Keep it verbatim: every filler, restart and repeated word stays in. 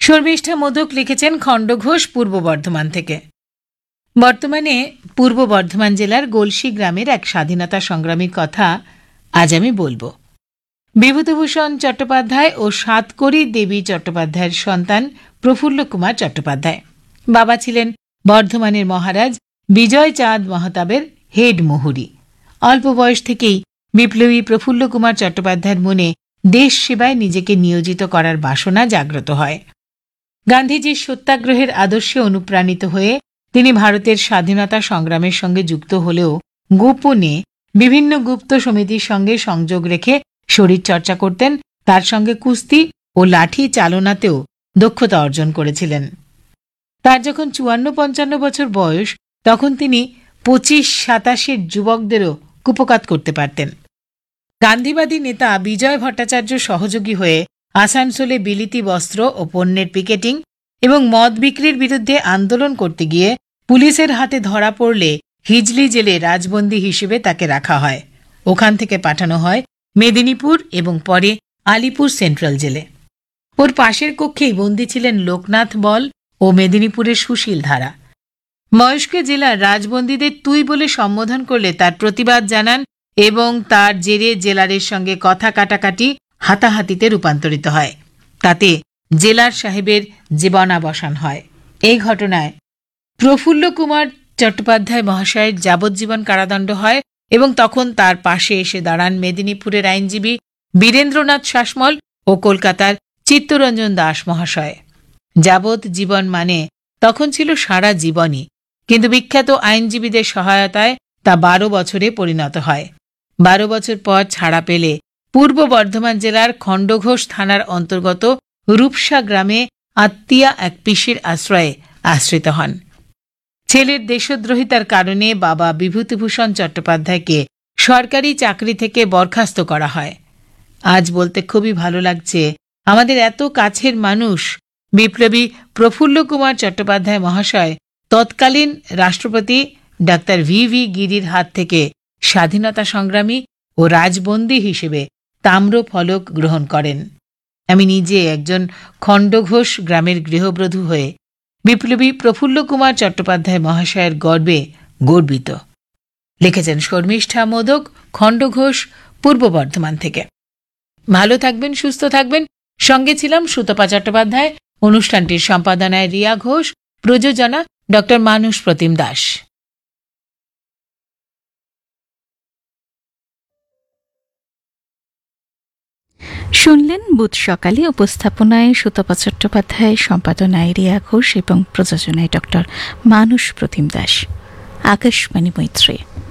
শর্মিষ্ঠা মোদক লিখেছেন খণ্ডঘোষ, পূর্ব বর্ধমান থেকে। বর্তমানে পূর্ব বর্ধমান জেলার গলসি গ্রামের এক স্বাধীনতা সংগ্রামীর কথা আজ আমি বলবো। বিভূতিভূষণ চট্টোপাধ্যায় ও সাতকড়ি দেবী চট্টোপাধ্যায়ের সন্তান প্রফুল্ল কুমার চট্টোপাধ্যায়। বাবা ছিলেন বর্ধমানের মহারাজ বিজয় চাঁদ মহতাবের হেড মুহুরী। অল্প বয়স থেকেই বিপ্লবী প্রফুল্ল কুমার চট্টোপাধ্যায়ের মনে দেশ সেবায় নিজেকে নিয়োজিত করার বাসনা জাগ্রত হয়। গান্ধীজির সত্যাগ্রহের আদর্শে অনুপ্রাণিত হয়ে তিনি ভারতের স্বাধীনতা সংগ্রামের সঙ্গে যুক্ত হলেও গোপনে বিভিন্ন গুপ্ত সমিতির সঙ্গে সংযোগ রেখে শরীরচর্চা করতেন। তার সঙ্গে কুস্তি ও লাঠি চালনাতেও দক্ষতা অর্জন করেছিলেন। তার যখন চুয়ান্ন পঞ্চান্ন বছর বয়স, তখন তিনি পঁচিশ সাতাশের যুবকদেরও কুপকাত করতে পারতেন। গান্ধীবাদী নেতা বিজয় ভট্টাচার্য সহযোগী হয়ে আসানসোলে বিলিতি বস্ত্র ও পণ্যের পিকেটিং এবং মদ বিক্রির বিরুদ্ধে আন্দোলন করতে গিয়ে পুলিশের হাতে ধরা পড়লে হিজলি জেলে রাজবন্দী হিসেবে তাকে রাখা হয়। ওখান থেকে পাঠানো হয় মেদিনীপুর এবং পরে আলিপুর সেন্ট্রাল জেলে। ওর পাশের কক্ষেই বন্দী ছিলেন লোকনাথ বল ও মেদিনীপুরের সুশীল ধারা। মহেশকে জেলার রাজবন্দীদের তুই বলে সম্বোধন করলে তার প্রতিবাদ জানান এবং তার জেরে জেলারের সঙ্গে কথা কাটাকাটি হাতাহাতিতে রূপান্তরিত হয়। তাতে জেলার সাহেবের জীবনাবসান হয়। এই ঘটনায় প্রফুল্ল কুমার চট্টোপাধ্যায় মহাশয়ের যাবজ্জীবন কারাদণ্ড হয় এবং তখন তার পাশে এসে দাঁড়ান মেদিনীপুরের আইনজীবী বীরেন্দ্রনাথ শাসমল ও কলকাতার চিত্তরঞ্জন দাস মহাশয়। যাবজ্জীবন মানে তখন ছিল সারা জীবনই, কিন্তু বিখ্যাত আইনজীবীদের সহায়তায় তা বারো বছরে পরিণত হয়। বারো বছর পর ছাড়া পেলে পূর্ব বর্ধমান জেলার খণ্ডঘোষ থানার অন্তর্গত রূপসা গ্রামে আত্মীয়া এক পিসির আশ্রয়ে আশ্রিত হন। ছেলের দেশদ্রোহিতার কারণে বাবা বিভূতিভূষণ চট্টোপাধ্যায়কে সরকারি চাকরি থেকে বরখাস্ত করা হয়। আজ বলতে খুবই ভালো লাগছে, আমাদের এত কাছের মানুষ বিপ্লবী প্রফুল্ল কুমার চট্টোপাধ্যায় মহাশয় তৎকালীন রাষ্ট্রপতি ডাক্তার ভি ভি গিরির হাত থেকে স্বাধীনতা সংগ্রামী ও রাজবন্দী হিসেবে তাম্র ফলক গ্রহণ করেন। আমি নিজে একজন খণ্ডঘোষ গ্রামের গৃহবধূ হয়ে বিপ্লবী প্রফুল্ল কুমার চট্টোপাধ্যায় মহাশয়ের গর্বে গর্বিত। লিখেছেন শর্মিষ্ঠা মোদক, খণ্ডঘোষ, পূর্ব বর্ধমান থেকে। ভালো থাকবেন, সুস্থ থাকবেন। সঙ্গে ছিলাম সুতপা চট্টোপাধ্যায়। অনুষ্ঠানটির সম্পাদনায় রিয়া ঘোষ, প্রযোজনা ডক্টর মানুষ প্রতিম দাস। শুনলেন বুধ সকালে, উপস্থাপনায় সুতপা চট্টোপাধ্যায়, সম্পাদনায় রিয়া ঘোষ এবং প্রযোজনায় ডক্টর মানুষ প্রতিম দাস। আকাশবাণী মৈত্রী।